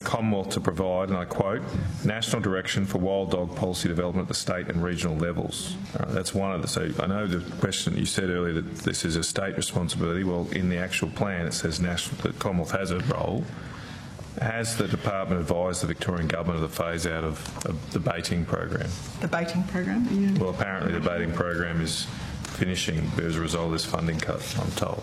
Commonwealth to provide, and I quote, national direction for wild dog policy development at the state and regional levels. That's one of the... So I know the question you said earlier that this is a state responsibility. Well, in the actual plan it says national, that Commonwealth has a role. Has the department advised the Victorian Government of the phase out of the baiting program? The baiting program? Yeah. Well, apparently the baiting program is finishing as a result of this funding cut, I'm told.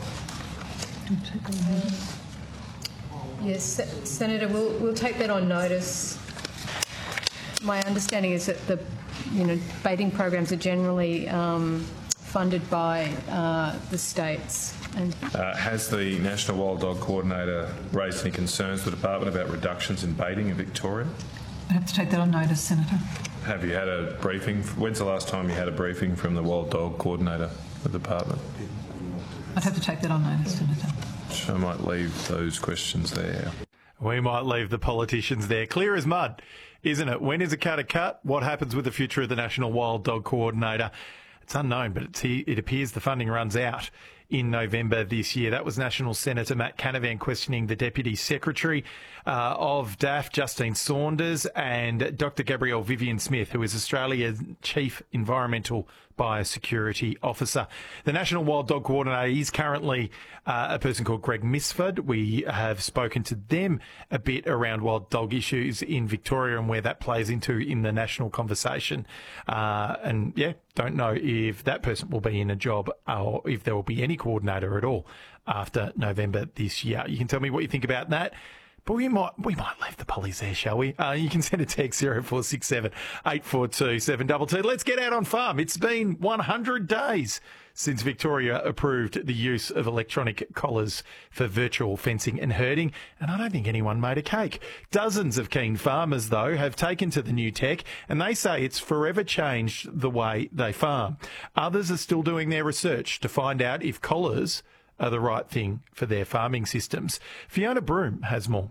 Yes, Senator, we'll take that on notice. My understanding is that the baiting programs are generally funded by the states. And has the National Wild Dog Coordinator raised any concerns with the department about reductions in baiting in Victoria? I have to take that on notice, Senator. Have you had a briefing? When's the last time you had a briefing from the Wild Dog Coordinator of the department? I'd have to take that on notice, Senator. So I might leave those questions there. We might leave the politicians there. Clear as mud, isn't it? When is a cut a cut? What happens with the future of the National Wild Dog Coordinator? It's unknown, but it appears the funding runs out in November this year. That was National Senator Matt Canavan questioning the Deputy Secretary of DAF, Justine Saunders, and Dr Gabrielle Vivian Smith, who is Australia's Chief Environmental Biosecurity Officer. The National Wild Dog Coordinator is currently a person called Greg Misford. We have spoken to them a bit around wild dog issues in Victoria and where that plays into in the national conversation. Don't know if that person will be in a job or if there will be any coordinator at all after November this year. You can tell me what you think about that. But we might leave the pollies there, shall we? You can send a text 0467 842 722. Let's get out on farm. It's been 100 days since Victoria approved the use of electronic collars for virtual fencing and herding, and I don't think anyone made a cake. Dozens of keen farmers, though, have taken to the new tech, and they say it's forever changed the way they farm. Others are still doing their research to find out if collars are the right thing for their farming systems. Fiona Broom has more.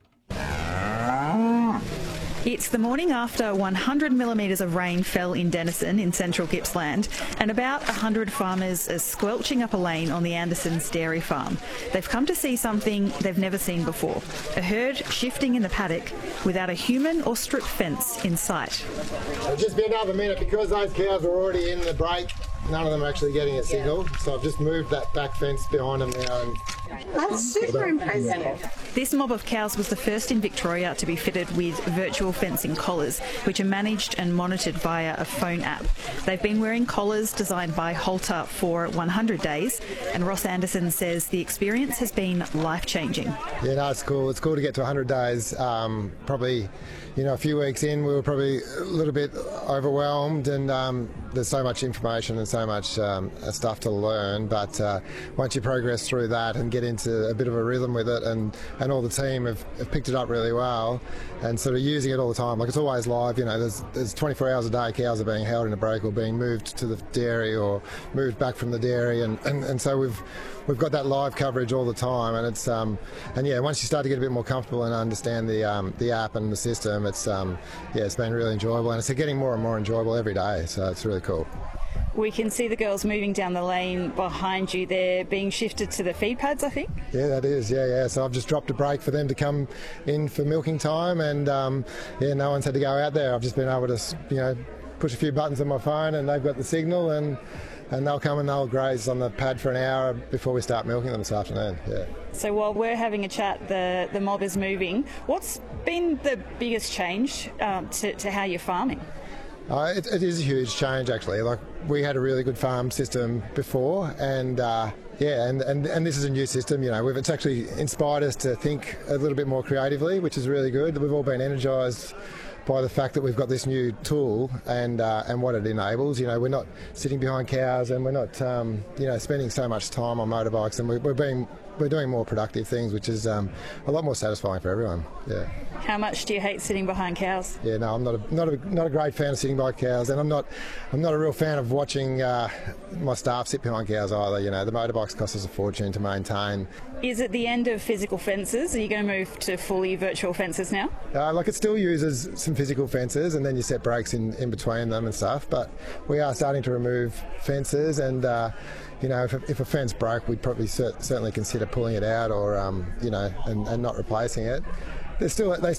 It's the morning after 100 millimetres of rain fell in Denison in central Gippsland, and about 100 farmers are squelching up a lane on the Andersons dairy farm. They've come to see something they've never seen before, a herd shifting in the paddock without a human or strip fence in sight. It'll just be another minute because those cows were already in the break. None of them are actually getting a signal, so I've just moved that back fence behind them now. And that's super impressive. This mob of cows was the first in Victoria to be fitted with virtual fencing collars, which are managed and monitored via a phone app. They've been wearing collars designed by Halter for 100 days, and Ross Anderson says the experience has been life-changing. Yeah, no, it's cool. It's cool to get to 100 days. Probably, a few weeks in, we were probably a little bit overwhelmed, and there's so much information and so much stuff to learn. But once you progress through that and get into a bit of a rhythm with it, and all the team have picked it up really well, and sort of using it all the time. Like, it's always live. There's 24 hours a day cows are being held in a break or being moved to the dairy or moved back from the dairy, and so we've got that live coverage all the time. And it's once you start to get a bit more comfortable and understand the app and the system, it's been really enjoyable, and it's getting more and more enjoyable every day. So it's really cool. We can see the girls moving down the lane behind you. They're being shifted to the feed pads, I think. Yeah, that is. Yeah. So I've just dropped a break for them to come in for milking time, and no one's had to go out there. I've just been able to, push a few buttons on my phone, and they've got the signal, and they'll come and they'll graze on the pad for an hour before we start milking them this afternoon. Yeah. So while we're having a chat, the mob is moving. What's been the biggest change to how you're farming? It is a huge change, actually. Like, we had a really good farm system before, and this is a new system. It's actually inspired us to think a little bit more creatively, which is really good. We've all been energised by the fact that we've got this new tool and what it enables. We're not sitting behind cows, and we're not spending so much time on motorbikes, and we're doing more productive things, which is a lot more satisfying for everyone. Yeah. How much do you hate sitting behind cows? Yeah, no, I'm not a great fan of sitting behind cows, and I'm not a real fan of watching my staff sit behind cows either. The motorbikes cost us a fortune to maintain. Is it the end of physical fences? Are you going to move to fully virtual fences now? It still uses some physical fences, and then you set breaks in between them and stuff. But we are starting to remove fences, and if a fence broke, we'd probably certainly consider pulling it out, or and not replacing it. They